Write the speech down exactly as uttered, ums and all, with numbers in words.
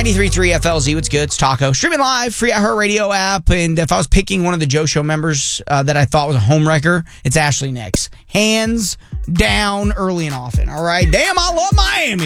ninety-three point three F L Z, what's good? It's Taco. Streaming live, free iHeartRadio app. And if I was picking one of the Joe Show members uh, that I thought was a homewrecker, it's Ashley Nix. Hands down, early and often. All right. Damn, I love Miami.